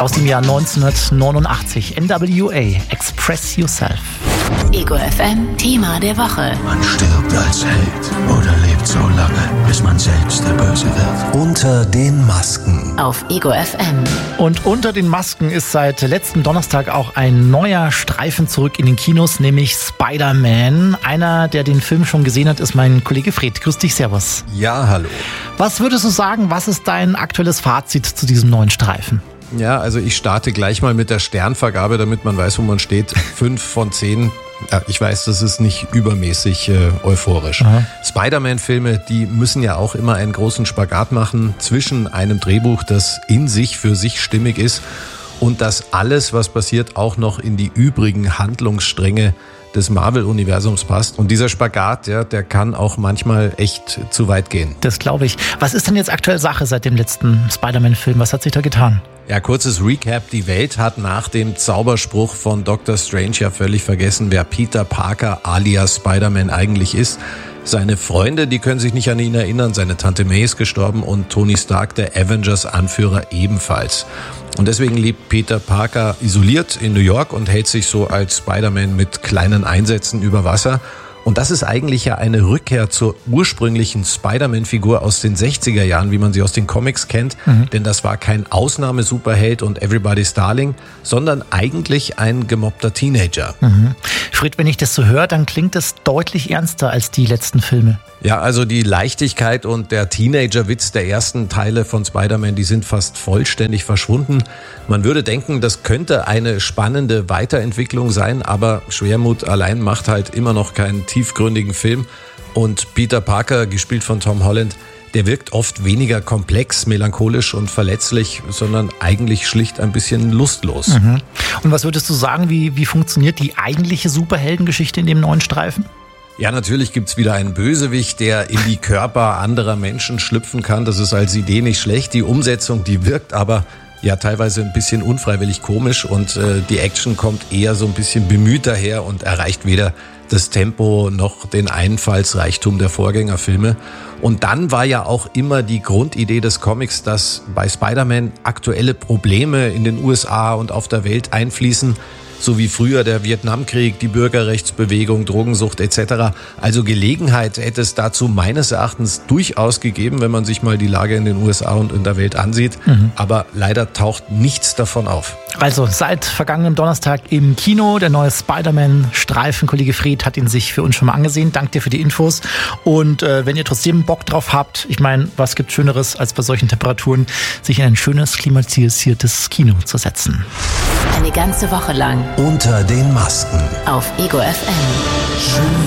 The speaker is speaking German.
aus dem Jahr 1989. NWA, Express Yourself. Ego FM, Thema der Woche. Man stirbt als Held oder lebt so lange, bis man selbst der Böse wird. Unter den Masken. Auf Ego FM. Und unter den Masken ist seit letzten Donnerstag auch ein neuer Streifen zurück in den Kinos, nämlich Spider-Man. Einer, der den Film schon gesehen hat, ist mein Kollege Fred. Grüß dich, servus. Ja, hallo. Was würdest du sagen, was ist dein aktuelles Fazit zu diesem neuen Streifen? Ja, also ich starte gleich mal mit der Sternvergabe, damit man weiß, wo man steht. 5 von 10. Ja, ich weiß, das ist nicht übermäßig euphorisch. Aha. Spider-Man-Filme, die müssen ja auch immer einen großen Spagat machen zwischen einem Drehbuch, das in sich für sich stimmig ist, und dass alles, was passiert, auch noch in die übrigen Handlungsstränge des Marvel-Universums passt. Und dieser Spagat, ja, der kann auch manchmal echt zu weit gehen. Das glaube ich. Was ist denn jetzt aktuell Sache seit dem letzten Spider-Man-Film? Was hat sich da getan? Ja, kurzes Recap. Die Welt hat nach dem Zauberspruch von Dr. Strange ja völlig vergessen, wer Peter Parker alias Spider-Man eigentlich ist. Seine Freunde, die können sich nicht an ihn erinnern. Seine Tante May ist gestorben und Tony Stark, der Avengers-Anführer, ebenfalls. Und deswegen lebt Peter Parker isoliert in New York und hält sich so als Spider-Man mit kleinen Einsätzen über Wasser. Und das ist eigentlich ja eine Rückkehr zur ursprünglichen Spider-Man-Figur aus den 60er Jahren, wie man sie aus den Comics kennt. Denn das war kein Ausnahme-Superheld und Everybody's Darling, sondern eigentlich ein gemobbter Teenager. Fred, wenn ich das so höre, dann klingt das deutlich ernster als die letzten Filme. Ja, also die Leichtigkeit und der Teenager-Witz der ersten Teile von Spider-Man, die sind fast vollständig verschwunden. Man würde denken, das könnte eine spannende Weiterentwicklung sein, aber Schwermut allein macht halt immer noch keinen tiefgründigen Film. Und Peter Parker, gespielt von Tom Holland, der wirkt oft weniger komplex, melancholisch und verletzlich, sondern eigentlich schlicht ein bisschen lustlos. Und was würdest du sagen, wie funktioniert die eigentliche Superheldengeschichte in dem neuen Streifen? Ja, natürlich gibt's wieder einen Bösewicht, der in die Körper anderer Menschen schlüpfen kann. Das ist als Idee nicht schlecht. Die Umsetzung, die wirkt aber ja teilweise ein bisschen unfreiwillig komisch und die Action kommt eher so ein bisschen bemüht daher und erreicht weder das Tempo noch den Einfallsreichtum der Vorgängerfilme. Und dann war ja auch immer die Grundidee des Comics, dass bei Spider-Man aktuelle Probleme in den USA und auf der Welt einfließen, so wie früher der Vietnamkrieg, die Bürgerrechtsbewegung, Drogensucht etc. Also Gelegenheit hätte es dazu meines Erachtens durchaus gegeben, wenn man sich mal die Lage in den USA und in der Welt ansieht. Aber leider taucht nichts davon auf. Also seit vergangenem Donnerstag im Kino, der neue Spider-Man-Streifen. Kollege Fred hat ihn sich für uns schon mal angesehen. Danke dir für die Infos. Und wenn ihr trotzdem Bock drauf habt, ich meine, was gibt Schöneres, als bei solchen Temperaturen, sich in ein schönes, klimatisiertes Kino zu setzen. Eine ganze Woche lang. Unter den Masken. Auf Ego FM. Schön.